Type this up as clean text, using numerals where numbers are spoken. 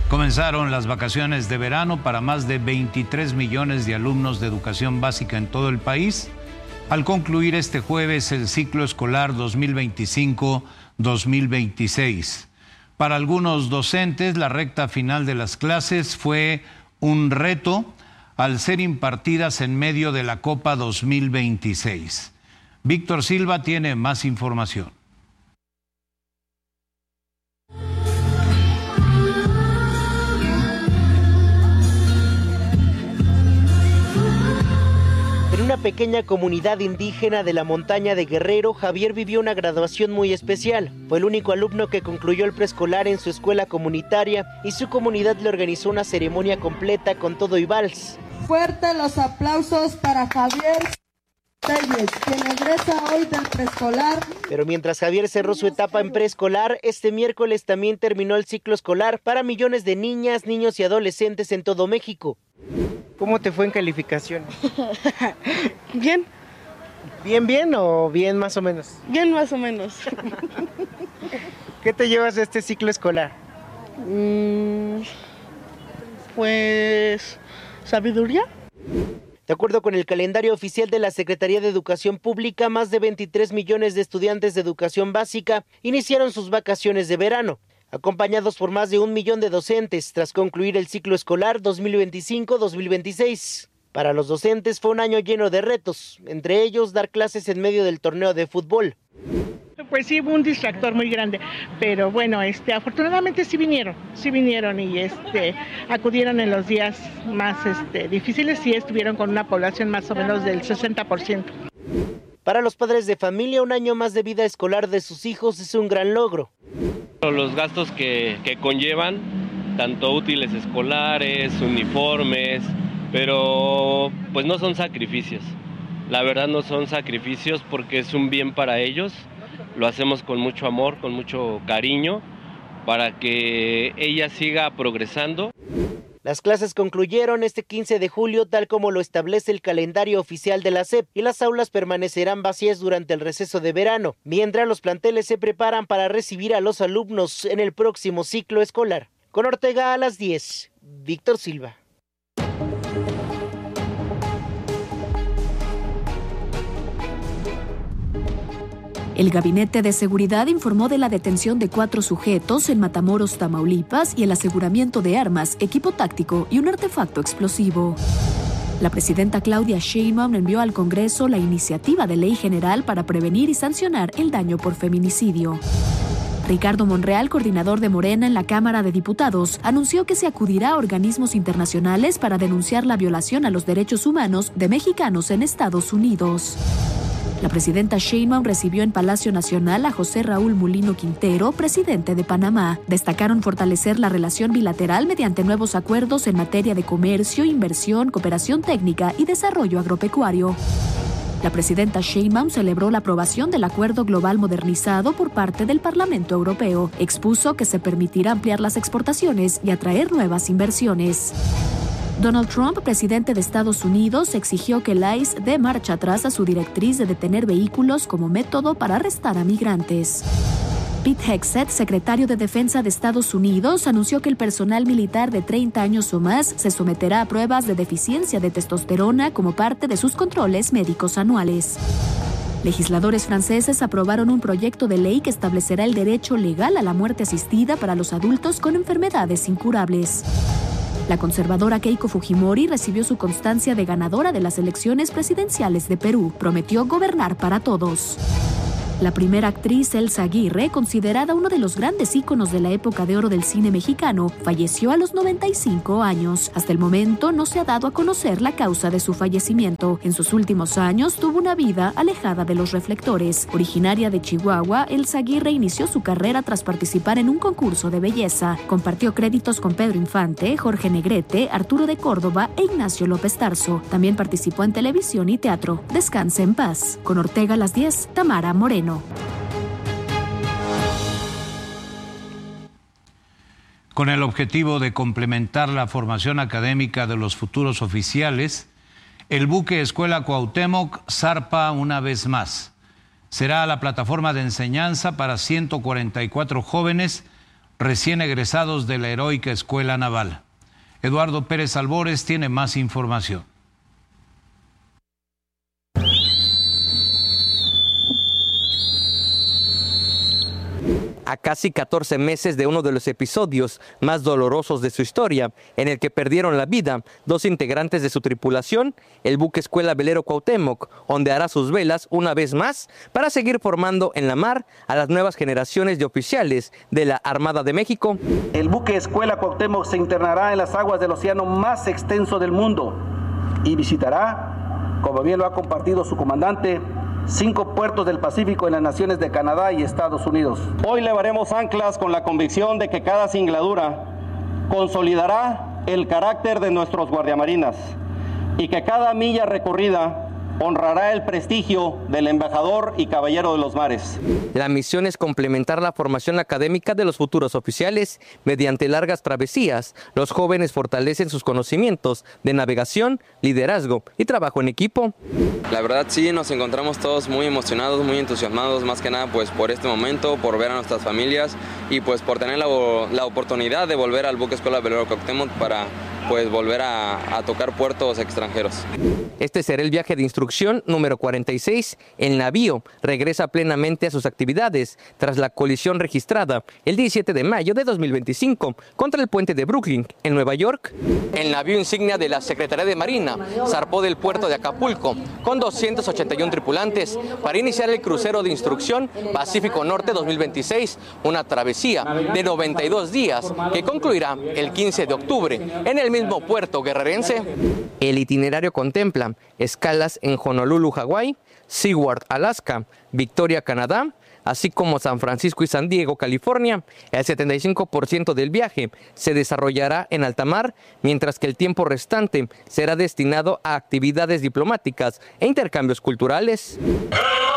Comenzaron las vacaciones de verano para más de 23 millones de alumnos de educación básica en todo el país, al concluir este jueves el ciclo escolar 2025-2026. Para algunos docentes, la recta final de las clases fue un reto al ser impartidas en medio de la Copa 2026. Víctor Silva tiene más información. En una pequeña comunidad indígena de la montaña de Guerrero, Javier vivió una graduación muy especial. Fue el único alumno que concluyó el preescolar en su escuela comunitaria y su comunidad le organizó una ceremonia completa con todo y vals. Fuerte los aplausos para Javier Telles, quien egresa hoy del preescolar. Pero mientras Javier cerró su etapa en preescolar, este miércoles también terminó el ciclo escolar para millones de niñas, niños y adolescentes en todo México. ¿Cómo te fue en calificaciones? Bien. ¿Bien o bien más o menos? Bien más o menos. ¿Qué te llevas de este ciclo escolar? Pues sabiduría. De acuerdo con el calendario oficial de la Secretaría de Educación Pública, más de 23 millones de estudiantes de educación básica iniciaron sus vacaciones de verano, acompañados por más de 1 millón de docentes tras concluir el ciclo escolar 2025-2026. Para los docentes fue un año lleno de retos, entre ellos dar clases en medio del torneo de fútbol. Pues sí, hubo un distractor muy grande, pero bueno, afortunadamente sí vinieron y acudieron en los días más difíciles y estuvieron con una población más o menos del 60%. Para los padres de familia, un año más de vida escolar de sus hijos es un gran logro. Los gastos que conllevan, tanto útiles escolares, uniformes, pero pues no son sacrificios. La verdad no son sacrificios porque es un bien para ellos. Lo hacemos con mucho amor, con mucho cariño, para que ella siga progresando. Las clases concluyeron este 15 de julio, tal como lo establece el calendario oficial de la SEP, y las aulas permanecerán vacías durante el receso de verano, mientras los planteles se preparan para recibir a los alumnos en el próximo ciclo escolar. Con Ortega a las 10, Víctor Silva. El Gabinete de Seguridad informó de la detención de 4 sujetos en Matamoros, Tamaulipas, y el aseguramiento de armas, equipo táctico y un artefacto explosivo. La presidenta Claudia Sheinbaum envió al Congreso la iniciativa de ley general para prevenir y sancionar el daño por feminicidio. Ricardo Monreal, coordinador de Morena en la Cámara de Diputados, anunció que se acudirá a organismos internacionales para denunciar la violación a los derechos humanos de mexicanos en Estados Unidos. La presidenta Sheinbaum recibió en Palacio Nacional a José Raúl Mulino Quintero, presidente de Panamá. Destacaron fortalecer la relación bilateral mediante nuevos acuerdos en materia de comercio, inversión, cooperación técnica y desarrollo agropecuario. La presidenta Sheinbaum celebró la aprobación del Acuerdo Global Modernizado por parte del Parlamento Europeo. Expuso que se permitirá ampliar las exportaciones y atraer nuevas inversiones. Donald Trump, presidente de Estados Unidos, exigió que el ICE dé marcha atrás a su directriz de detener vehículos como método para arrestar a migrantes. Pete Hegseth, secretario de Defensa de Estados Unidos, anunció que el personal militar de 30 años o más se someterá a pruebas de deficiencia de testosterona como parte de sus controles médicos anuales. Legisladores franceses aprobaron un proyecto de ley que establecerá el derecho legal a la muerte asistida para los adultos con enfermedades incurables. La conservadora Keiko Fujimori recibió su constancia de ganadora de las elecciones presidenciales de Perú. Prometió gobernar para todos. La primera actriz, Elsa Aguirre, considerada uno de los grandes íconos de la época de oro del cine mexicano, falleció a los 95 años. Hasta el momento no se ha dado a conocer la causa de su fallecimiento. En sus últimos años tuvo una vida alejada de los reflectores. Originaria de Chihuahua, Elsa Aguirre inició su carrera tras participar en un concurso de belleza. Compartió créditos con Pedro Infante, Jorge Negrete, Arturo de Córdoba e Ignacio López Tarso. También participó en televisión y teatro. Descanse en paz. Con Ortega a las 10, Tamara Moreno. Con el objetivo de complementar la formación académica de los futuros oficiales, el buque Escuela Cuauhtémoc zarpa una vez más. Será la plataforma de enseñanza para 144 jóvenes recién egresados de la heroica Escuela Naval. Eduardo Pérez Albores tiene más información. A casi 14 meses de uno de los episodios más dolorosos de su historia, en el que perdieron la vida 2 integrantes de su tripulación, el buque Escuela Velero Cuauhtémoc ondeará sus velas una vez más para seguir formando en la mar a las nuevas generaciones de oficiales de la Armada de México. El buque Escuela Cuauhtémoc se internará en las aguas del océano más extenso del mundo y visitará, como bien lo ha compartido su comandante, 5 puertos del Pacífico en las naciones de Canadá y Estados Unidos. Hoy levaremos anclas con la convicción de que cada singladura consolidará el carácter de nuestros guardiamarinas y que cada milla recorrida honrará el prestigio del embajador y caballero de los mares. La misión es complementar la formación académica de los futuros oficiales. Mediante largas travesías, los jóvenes fortalecen sus conocimientos de navegación, liderazgo y trabajo en equipo. La verdad sí, nos encontramos todos muy emocionados, muy entusiasmados, más que nada pues por este momento, por ver a nuestras familias y pues por tener la oportunidad de volver al buque Escuela Velero Cuauhtémoc para pues volver a tocar puertos extranjeros. Este será el viaje de instrucción número 46. El navío regresa plenamente a sus actividades tras la colisión registrada el 17 de mayo de 2025 contra el puente de Brooklyn en Nueva York. El navío insignia de la Secretaría de Marina zarpó del puerto de Acapulco con 281 tripulantes para iniciar el crucero de instrucción Pacífico Norte 2026, una travesía de 92 días que concluirá el 15 de octubre en el mismo puerto guerrerense. El itinerario contempla escalas en Honolulu, Hawái, Seward, Alaska, Victoria, Canadá, así como San Francisco y San Diego, California. El 75% del viaje se desarrollará en alta mar, mientras que el tiempo restante será destinado a actividades diplomáticas e intercambios culturales.